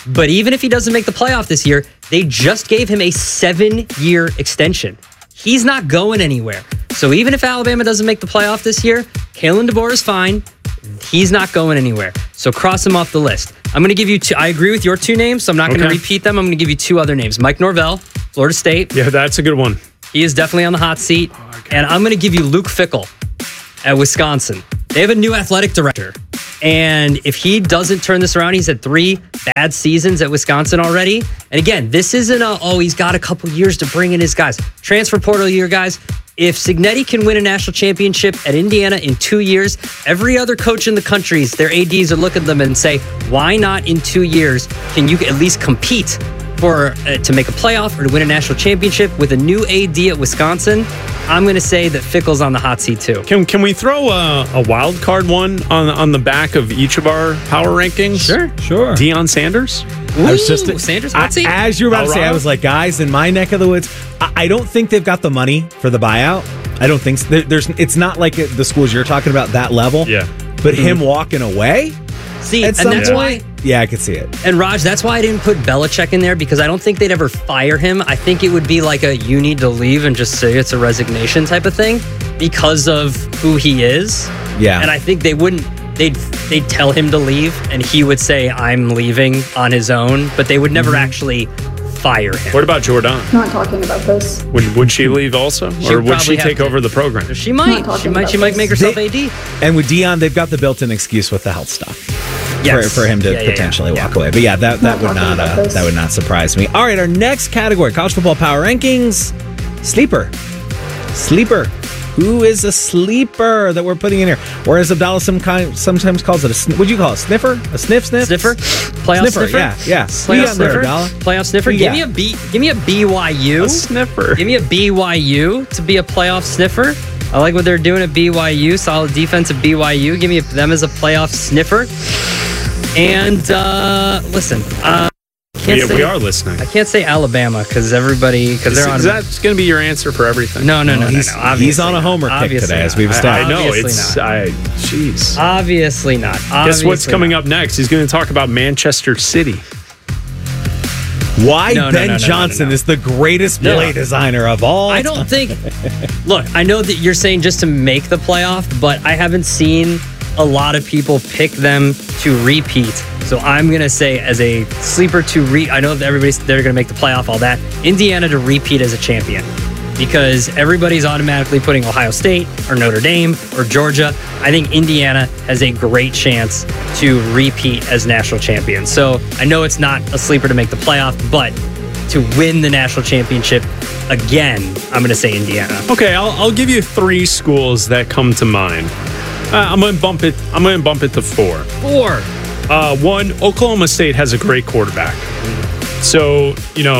But even if he doesn't make the playoff this year, they just gave him a 7-year extension. He's not going anywhere. So even if Alabama doesn't make the playoff this year, Kalen DeBoer is fine. He's not going anywhere. So cross him off the list. I'm going to give you two. I agree with your two names, so I'm not going to repeat them. I'm going to give you two other names. Mike Norvell, Florida State. Yeah, that's a good one. He is definitely on the hot seat. And I'm going to give you Luke Fickell at Wisconsin. They have a new athletic director. And if he doesn't turn this around, he's had 3 bad seasons at Wisconsin already. And again, this isn't he's got a couple years to bring in his guys. Transfer portal year, guys. If Cignetti can win a national championship at Indiana in 2 years, every other coach in the country, their ADs are looking at them and say, why not in 2 years can you at least compete to make a playoff or to win a national championship with a new AD at Wisconsin? I'm going to say that Fickell's on the hot seat too. Can we throw a wild card one on the back of each of our power rankings? Sure. Deion Sanders? I was just Sanders hot seat? As you were about to say, I was like, guys, in my neck of the woods, I don't think they've got the money for the buyout. I don't think so. It's not like the schools you're talking about, that level. Yeah. But him walking away? See, and that's why. Yeah, I could see it. And Raj, that's why I didn't put Belichick in there, because I don't think they'd ever fire him. I think it would be like you need to leave and just say it's a resignation type of thing because of who he is. Yeah. And I think they wouldn't. They'd tell him to leave, and he would say, I'm leaving on his own, but they would never actually fire him. What about Jordan? Not talking about this. Would she leave also? Or would she take over the program? She might. She might make herself AD. And with Deion, they've got the built-in excuse with the health stuff. Yes. For him to potentially walk away. But yeah, that would not surprise me. All right, our next category, college football power rankings. Sleeper. Who is a sleeper that we're putting in here? Or as Abdallah sometimes calls it would you call it a sniffer? A sniff? Sniffer? Playoff sniffer? Yeah. Playoff sniffer? Playoff sniffer? Give me a BYU. A sniffer. Give me a BYU to be a playoff sniffer. I like what they're doing at BYU. Solid defense at BYU. Give me them as a playoff sniffer. And listen, we are listening. I can't say Alabama because they're on. That's going to be your answer for everything. No. He's on a homer kick today, as we've established. I know. Jeez. Obviously not. Guess what's coming up next? He's going to talk about Manchester City. Why Ben Johnson is the greatest play designer of all I don't think. Look, I know that you're saying just to make the playoff, but I haven't seen a lot of people pick them to repeat. So I'm going to say as a sleeper I know that they're going to make the playoff, all that. Indiana to repeat as a champion. Because everybody's automatically putting Ohio State or Notre Dame or Georgia. I think Indiana has a great chance to repeat as national champions. So I know it's not a sleeper to make the playoff, but to win the national championship again, I'm going to say Indiana. Okay, I'll give you 3 schools that come to mind. I'm going to bump it. I'm going to bump it to 4. 1, Oklahoma State has a great quarterback. So,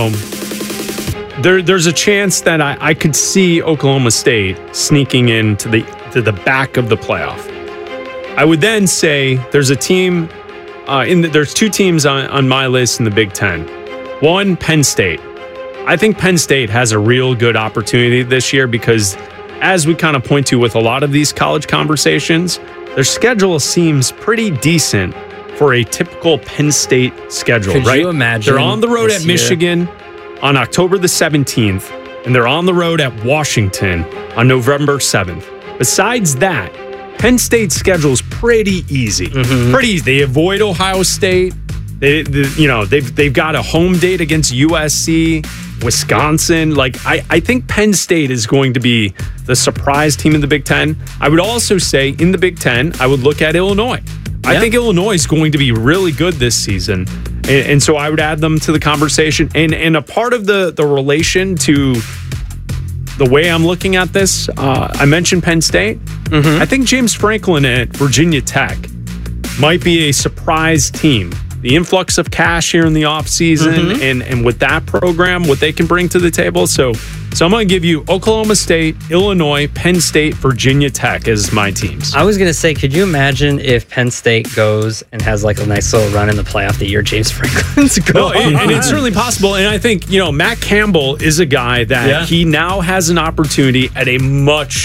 there's a chance that I could see Oklahoma State sneaking into the back of the playoff. I would then say there's a team there's 2 teams on my list in the Big Ten. 1, Penn State. I think Penn State has a real good opportunity this year because, as we kind of point to with a lot of these college conversations, their schedule seems pretty decent for a typical Penn State schedule. Could right? you imagine? They're on the road at Michigan on October the 17th, and they're on the road at Washington on November 7th. Besides that, Penn State's schedule is pretty easy. Pretty easy. They avoid Ohio State. They've got a home date against USC, Wisconsin. I think Penn State is going to be the surprise team in the Big Ten. I would also say in the Big Ten, I would look at Illinois. I think Illinois is going to be really good this season. And so I would add them to the conversation. And a part of the relation to the way I'm looking at this, I mentioned Penn State. I think James Franklin at Virginia Tech might be a surprise team. The influx of cash here in the offseason and with that program, what they can bring to the table. So I'm going to give you Oklahoma State, Illinois, Penn State, Virginia Tech as my teams. I was going to say, could you imagine if Penn State goes and has like a nice little run in the playoff the year James Franklin's going? And it's certainly possible. And I think, Matt Campbell is a guy that he now has an opportunity at a much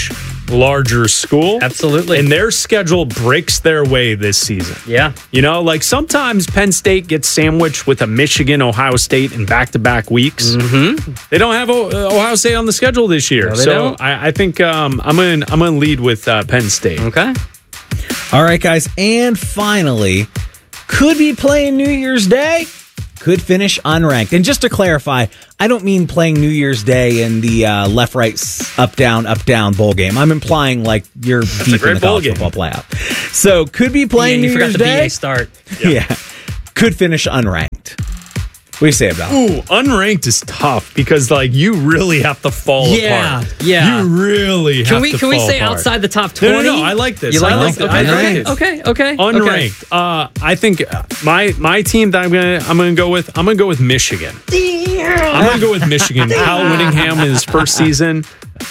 larger school. Absolutely. And their schedule breaks their way this season. Yeah. You know, like sometimes Penn State gets sandwiched with a Michigan, Ohio State in back-to-back weeks. Mm-hmm. They don't have Ohio State on the schedule this year. No, they so don't. I think I'm gonna lead with Penn State. Okay. All right, guys. And finally, could be playing New Year's Day. Could finish unranked. And just to clarify, I don't mean playing New Year's Day in the left, right, up, down bowl game. I'm implying like you're deep in the college football playoff. So could be playing New Year's Day. BA start. Yeah. Could finish unranked. What do you say about it? Ooh, unranked is tough because like you really have to fall apart. Yeah. You really have to fall apart. Can we say outside the top 20? No, I like this. You I like like this? this. Okay. Unranked. I think my team that I'm gonna go with Michigan. I'm gonna go with Michigan. Kyle Whittingham in his first season.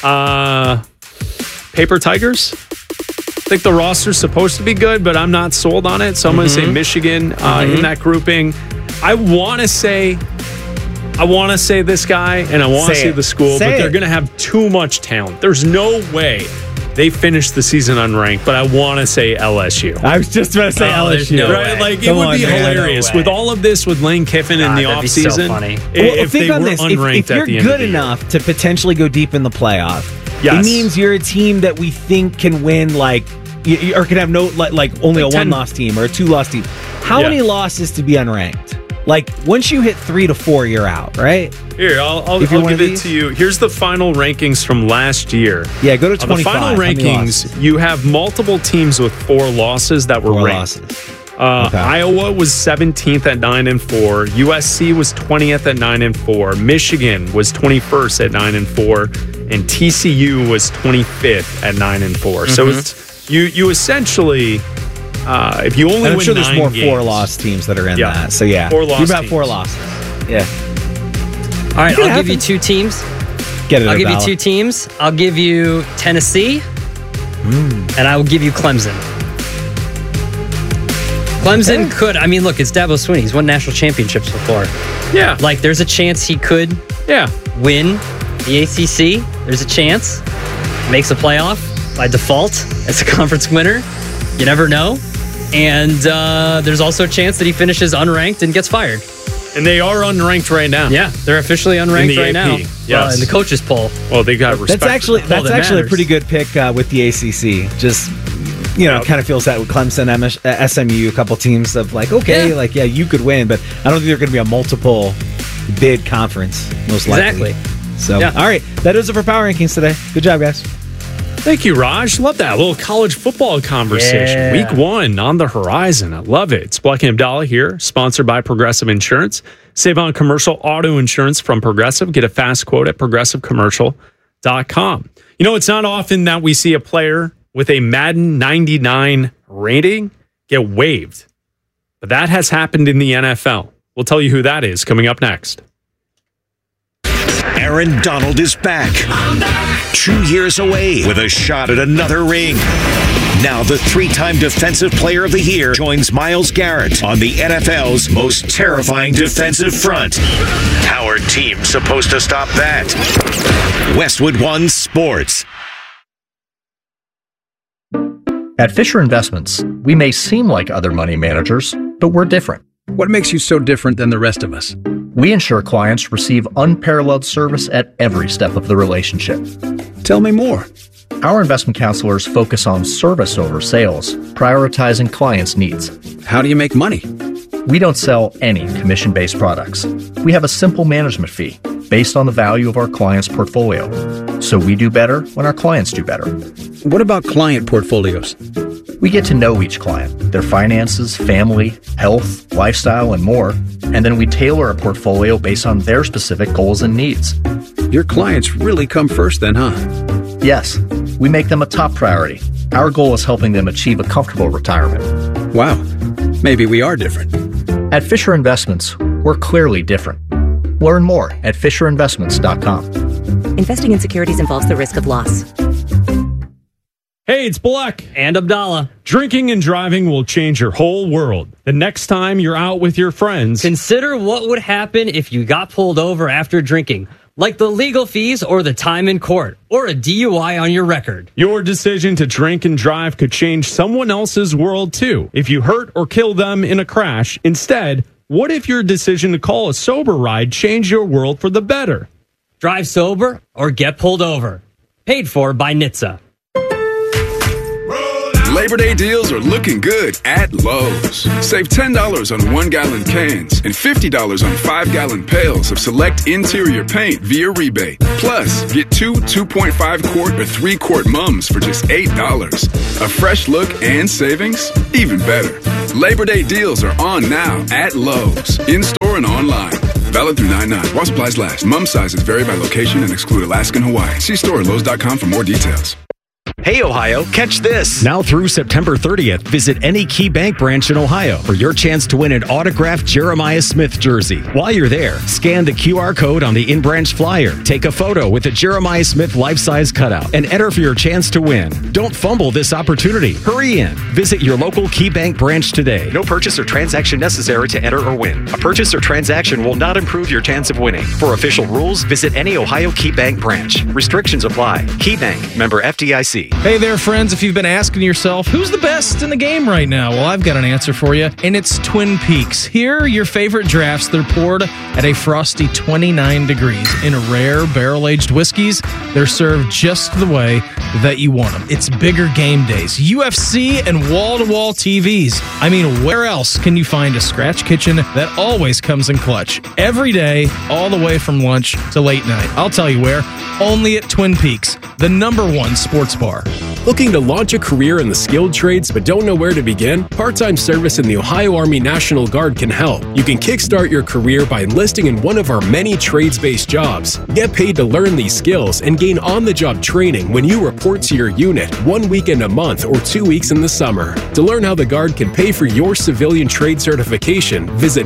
Paper Tigers. I think the roster's supposed to be good, but I'm not sold on it. So I'm going to say Michigan in that grouping. I want to say this guy, and I want to say the school, but they're going to have too much talent. There's no way they finish the season unranked, but I want to say LSU. I was just about to say LSU. No right? way. Like, it would be hilarious. With all of this, with Lane Kiffin in the offseason, so funny. If think they on were this. unranked If you're at the end good of the enough to potentially go deep in the playoff, Yes. it means you're a team that we think can win, like, or can have no, like only a 1-loss team or a 2-loss team. How many losses to be unranked? Like, once you hit 3 to 4, you're out, right? Here, I'll give it to you. Here's the final rankings from last year. Yeah, go to 25. The final rankings, you have multiple teams with 4 losses that were ranked. Iowa was 17th at 9-4. USC was 20th at 9-4. Michigan was 21st at 9-4. And TCU was 25th at 9-4. So it's you essentially, if you only I'm win sure there's 9 more games, 4-loss teams that are in that. So yeah, 4 loss you're about teams. 4 losses. Yeah. All right, I'll give you 2 teams. Get it. I'll give you 2 teams. I'll give you Tennessee, and I will give you Clemson. Clemson could. I mean, look, it's Dabo Swinney. He's won national championships before. Yeah. Like, there's a chance he could win the ACC. There's a chance. Makes a playoff by default as a conference winner. You never know. And there's also a chance that he finishes unranked and gets fired. And they are unranked right now. Yeah, they're officially unranked right now. Yes. In the coaches poll. Well, they got respect. That's actually a pretty good pick with the ACC. Just, kind of feels that with Clemson, SMU, a couple teams of like, you could win, but I don't think they're going to be a multiple bid conference, most likely. Exactly. So, all right, that is it for Power Rankings today. Good job, guys. Thank you, Raj. Love that little college football conversation. Yeah. Week 1 on the horizon. I love it. It's Black and Abdallah here, sponsored by Progressive Insurance. Save on commercial auto insurance from Progressive. Get a fast quote at progressivecommercial.com. You know, it's not often that we see a player with a Madden 99 rating get waived, but that has happened in the NFL. We'll tell you who that is coming up next. Aaron Donald is back. 2 years away with a shot at another ring. Now the 3-time Defensive Player of the Year joins Myles Garrett on the NFL's most terrifying defensive front. How are teams supposed to stop that? Westwood One Sports. At Fisher Investments, we may seem like other money managers, but we're different. What makes you so different than the rest of us? We ensure clients receive unparalleled service at every step of the relationship. Tell me more. Our investment counselors focus on service over sales, prioritizing clients' needs. How do you make money? We don't sell any commission-based products. We have a simple management fee based on the value of our client's portfolio. So we do better when our clients do better. What about client portfolios? We get to know each client, their finances, family, health, lifestyle, and more, and then we tailor a portfolio based on their specific goals and needs. Your clients really come first then, huh? Yes, we make them a top priority. Our goal is helping them achieve a comfortable retirement. Wow, maybe we are different. At Fisher Investments, we're clearly different. Learn more at FisherInvestments.com. Investing in securities involves the risk of loss. Hey, it's Black and Abdallah. Drinking and driving will change your whole world. The next time you're out with your friends, consider what would happen if you got pulled over after drinking. like the legal fees or the time in court or a DUI on your record. Your decision to drink and drive could change someone else's world too. If you hurt or kill them in a crash, instead, what if your decision to call a sober ride changed your world for the better? Drive sober or get pulled over. Paid for by NHTSA. Labor Day deals are looking good at Lowe's. Save $10 on 1-gallon cans and $50 on 5-gallon pails of select interior paint via rebate. Plus, get 2 2.5-quart or 3-quart mums for just $8. A fresh look and savings? Even better. Labor Day deals are on now at Lowe's, in-store and online. Valid through 9/9. While supplies last. Mum sizes vary by location and exclude Alaska and Hawaii. See store at Lowe's.com for more details. Hey, Ohio, catch this. Now through September 30th, visit any Key Bank branch in Ohio for your chance to win an autographed Jeremiah Smith jersey. While you're there, scan the QR code on the in-branch flyer, take a photo with a Jeremiah Smith life-size cutout, and enter for your chance to win. Don't fumble this opportunity. Hurry in. Visit your local Key Bank branch today. No purchase or transaction necessary to enter or win. A purchase or transaction will not improve your chance of winning. For official rules, visit any Ohio Key Bank branch. Restrictions apply. Key Bank, member FDIC. Hey there, friends. If you've been asking yourself, who's the best in the game right now? Well, I've got an answer for you, and it's Twin Peaks. Here are your favorite drafts. They're poured at a frosty 29 degrees in rare barrel-aged whiskeys. They're served just the way that you want them. It's bigger game days, UFC, and wall-to-wall TVs. I mean, where else can you find a scratch kitchen that always comes in clutch? Every day, all the way from lunch to late night. I'll tell you where. Only at Twin Peaks, the #1 sports bar. Looking to launch a career in the skilled trades but don't know where to begin? Part-time service in the Ohio Army National Guard can help. You can kickstart your career by enlisting in one of our many trades-based jobs. Get paid to learn these skills and gain on-the-job training when you report to your unit 1 weekend a month or 2 weeks in the summer. To learn how the Guard can pay for your civilian trade certification, visit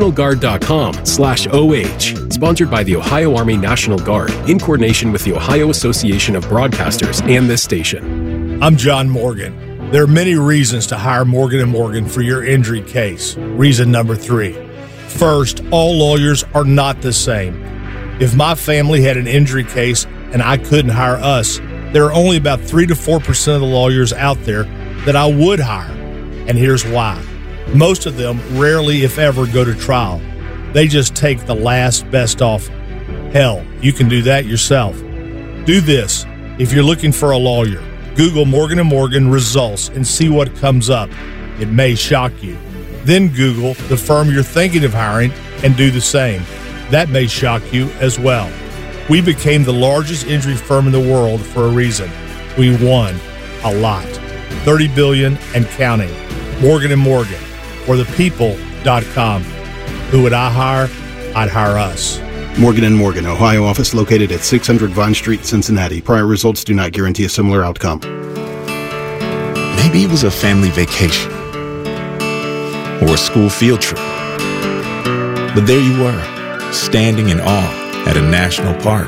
nationalguard.com/OH. Sponsored by the Ohio Army National Guard in coordination with the Ohio Association of Broadcasters and this station. I'm John Morgan. There are many reasons to hire Morgan & Morgan for your injury case. Reason number 3. First, all lawyers are not the same. If my family had an injury case and I couldn't hire us, there are only about 3 to 4% of the lawyers out there that I would hire. And here's why. Most of them rarely, if ever, go to trial. They just take the last best offer. Hell, you can do that yourself. Do this. If you're looking for a lawyer, Google Morgan & Morgan results and see what comes up. It may shock you. Then Google the firm you're thinking of hiring and do the same. That may shock you as well. We became the largest injury firm in the world for a reason. We won a lot. $30 billion and counting. Morgan & Morgan. Or thepeople.com. Who would I hire? I'd hire us. Morgan & Morgan, Ohio office located at 600 Vine Street, Cincinnati. Prior results do not guarantee a similar outcome. Maybe it was a family vacation or a school field trip. But there you were, standing in awe at a national park.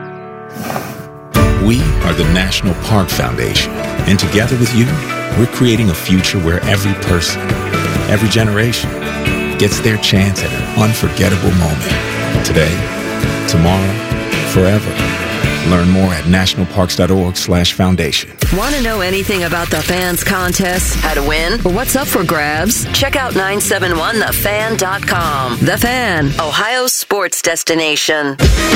We are the National Park Foundation, and together with you, we're creating a future where every person, every generation, gets their chance at an unforgettable moment. Today, tomorrow, forever. Learn more at nationalparks.org/foundation. Want to know anything about the Fans contest, how to win, or what's up for grabs? Check out 971thefan.com. The Fan, Ohio's sports destination.